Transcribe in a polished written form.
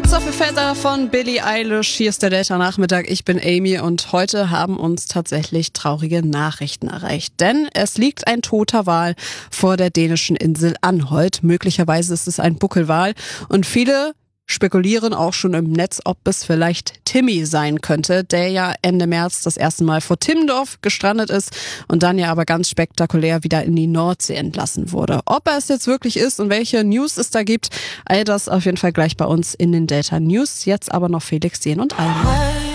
Birds of a Feather von Billie Eilish. Hier ist der Delta-Nachmittag. Ich bin Amy und heute haben uns tatsächlich traurige Nachrichten erreicht. Denn es liegt ein toter Wal vor der dänischen Insel Anholt. Möglicherweise ist es ein Buckelwal und viele spekulieren auch schon im Netz, ob es vielleicht Timmy sein könnte, der ja Ende März das erste Mal vor Timmendorf gestrandet ist und dann ja aber ganz spektakulär wieder in die Nordsee entlassen wurde. Ob er es jetzt wirklich ist und welche News es da gibt, all das auf jeden Fall gleich bei uns in den Delta News. Jetzt aber noch Felix Jähn und Alma.